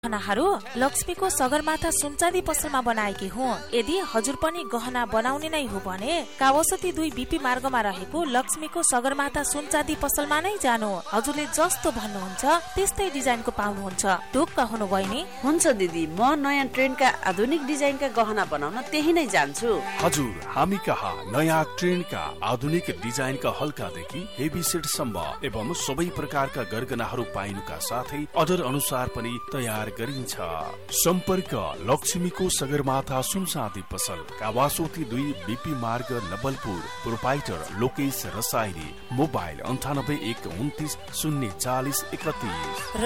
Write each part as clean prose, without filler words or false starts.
गहनाहरू लक्ष्मीको सगरमाथा सुनचाँदी पसलमा बनाएकी हुँ। यदि हजुर पनि गहना बनाउने नै हो भने कावासोती 2 बीपी मार्गमा रहेको लक्ष्मीको सगरमाथा सुनचाँदी पसलमा नै जानु। हजुरले जस्तो भन्नुहुन्छ त्यस्तै डिजाइनको पाउनुहुन्छ। ढुक्क हुनु भयो नि? हुन्छ दिदी, म नयाँ ट्रेन्डका आधुनिक डिजाइनका गहना बनाउन त्यही नै जान्छु। हजुर, हामी कहाँ नयाँ ट्रेन्डका आधुनिक डिजाइनका हल्कादेखि हेभी सेटसम्म एवं सबै प्रकारका गरगहनाहरू पाइनुका साथै अर्डर अनुसार पनि तयार गरिन्छ। सम्पर्क लक्ष्मीको सगरमाथा सुनचाँदी पसल, कावासोती 2 बीपी मार्ग, नवलपुर। प्रोपाइटर लोकेश रसाइली। मोबाइल 9812400588 र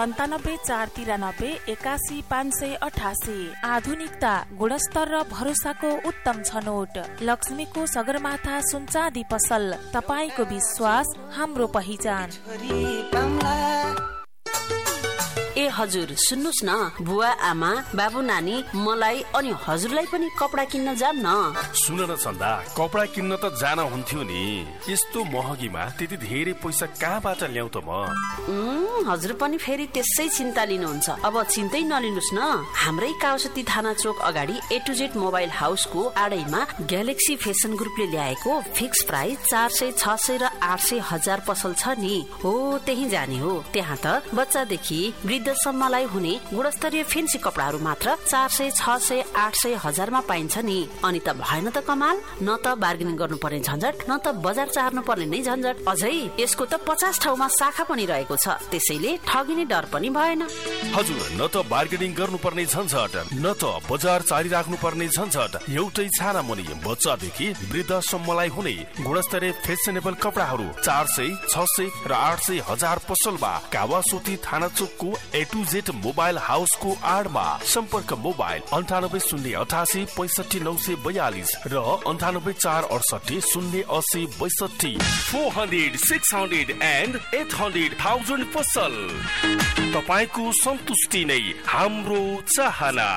9743981588। आधुनिकता, गुणस्तर र भरोसाको उत्तम छनौट। लक्ष्मीको सगरमाथा सुनचाँदी पसल, तपाईको विश्वास हाम्रो पहिचान। ए हजुर, सुन्नुस् न, बुवा आमा बाबु नानी मलाई अनि हजुरलाई पनि कपडा किन्न जाम न। सुन न चन्दा, कपडा किन्न त जान हुन्थ्यो नि। यस्तो महँगीमा त्यति धेरै पैसा कहाँबाट ल्याउ त म? हजुर पनि फेरि त्यसै चिन्ता लिनुहुन्छ। अब चिन्तै नलिनुस् न, हाम्रै कावासोती थाना चोक अगाडि A to Z mobile हाउसको आडैमा galaxy fashion ग्रुपले ल्याएको फिक्स प्राइस 400, 600 र 800 हजार पसल छ नि। हो, त्यही जाने हो। त्यहाँ त बच्चादेखि वृद्धसम्मलाई हुने गुणस्तरीय फेन्सी कपडाहरू मात्र 400, 600, 800 हजारमा पाइन्छ नि। अनि त भएन त कमाल। न त बार्गेनिङ गर्नुपर्ने झन्झट, न त बजार चार्नु पर्ने नै झन्झट। अझै यसको त 50 ठाउँमा शाखा पनि रहेको छ। त्यसैले ठगिने डर पनि भएन। हजुर, न त बार्गेनिङ गर्नुपर्ने झन्झट, न त बजार चारिराख्नु पर्ने झन्झट। एउटै छाना मुनि बच्चादेखि वृद्धसम्मलाई हुने गुणस्तरीय फेसनेबल कपडाहरू 400, 600 र 800 हजार पसलमा कावासोती थाना चोकको A to Z मोबाइल हाउसको आडमा। सम्पर्क मोबाइल 980880 65942 र 984880 08062। 400, 600 and 800,000 पसल। तपाईको सन्तुष्टि नै हाम्रो चाहना।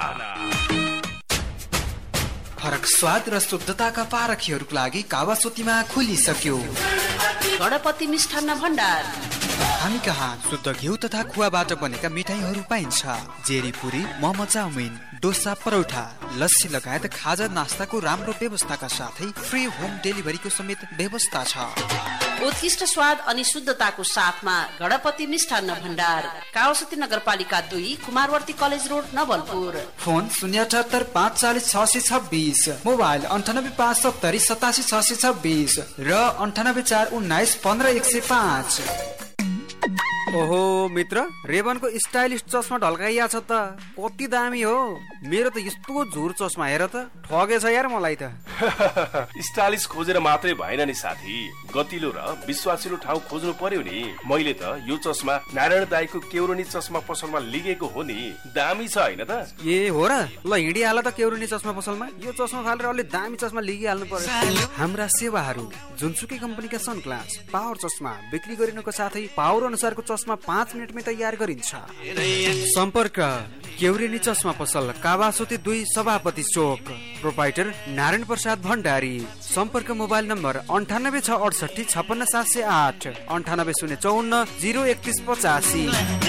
फरक स्वाद र शुद्धताका पारखीहरूको लागि कावासोतीमा खुलिसक्यो गणपति मिष्ठान्न भण्डार। हामी कहाँ शुद्ध घिउ तथा खुवाबाट बनेका मिठाईहरू पाइन्छ। जेरी पुरी, मोमो, चाउमिन, डोसा, परौठा, लस्सी लगायत खाजा नास्ताको राम्रो व्यवस्थाका साथै फ्री होम डेलिभरीको समेत व्यवस्था छ। उत्कृष्ट स्वाद अनि शुद्धताको साथमा गणपति मिष्ठान्न भण्डार, कावासोती नगरपालिका 2, Kumarwarti college road, Nawalpur. Phone 078 540 626, mobile 98 570 87 626 र 98 419 15 105। ओहो मित्र, रेबनको स्टाइलिश चस्मा ढल्काइया छ त। कति दामी हो। मेरो त यस्तो झुर चस्मा हेर त, ठगेछ यार मलाई त। स्टाइलिश खोजेर मात्रै भएन नि साथी, गतिलो र विश्वासिलो ठाउँ खोज्नु पर्यो नि। मैले त यो चस्मा नारायण दाईको केउरनी चस्मा पसलमा लिगेको हो नि। दामी छ हैन त? ए हो र, ल हिँडिहाल त केउरनी चस्मा पसलमा। यो चस्मा फालेर अलि दामी चस्मा लिगिहाल्नु पर्यो। हाम्रा सेवाहरू जुनसुकै कम्पनीका सनग्लास, पावर चस्मा बिक्री गरिनुको साथै पावर अनुसारको चस्मा 5 मिनेटमै तयार गरिन्छ। सम्पर्क केउरेनी चस्मा पसल, कावासोती 2, सभापति चोक। प्रोपाइटर नारायण प्रसाद भण्डारी। सम्पर्क मोबाइल नम्बर 98 668 56 708 98 054 031 85।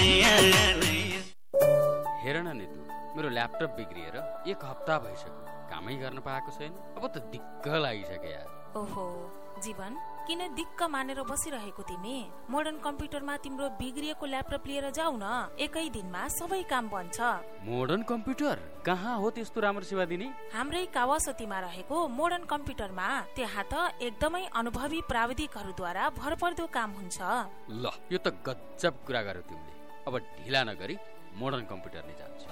हेर न नितु, मेरो ल्यापटप बिग्रिएर 1 हप्ता भइसक्यो, कामै गर्न पाएको छैन। अब त दिक्क लागिसक्यो यार। ओहो जीवन, किन दिक्क मानेर बसिरहेको तिमी? मोडर्न कम्प्युटरमा तिम्रो बिग्रिएको ल्यापटप लिएर जाऊ न। एकै दिनमा सबै काम बन्छ। मोडर्न कम्प्युटर कहाँ हो त्यस्तो राम्रो सेवा दिने? हाम्रै कावासोतीमा रहेको मोडर्न कम्प्युटरमा। त्यहाँ त एकदमै अनुभवी प्राविधिकहरूद्वारा भरपर्दो काम हुन्छ। ल, यो त गजब कुरा गर्यो तिमीले। अब ढिला नगरी मोडर्न कम्प्युटर नै जान्छु।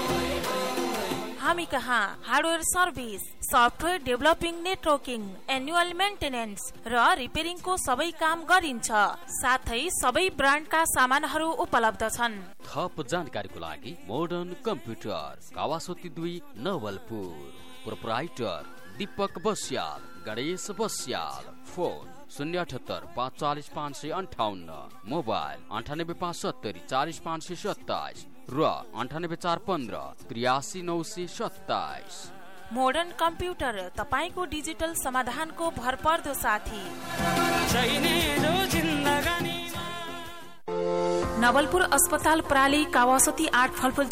हामी कहाँ hardware service, software developing, networking, annual maintenance र रिपेयरिङको सबै काम गरिन्छ। साथै सबै ब्रान्डका सामानहरू उपलब्ध छन्। थप जानकारीको लागि modern computer, Kawasoti 2, Nawalpur. Proprietor Deepak Basyal, Ganesh Basyal. Phone 078 540 558, mobile 98 570 40 527 र 98 415 83 927। मोडर्न कम्प्युटर तपाईको डिजिटल समाधानको भरपर्दो साथी। नवलपुर अस्पताल प्राली कावासती 8 फलफुल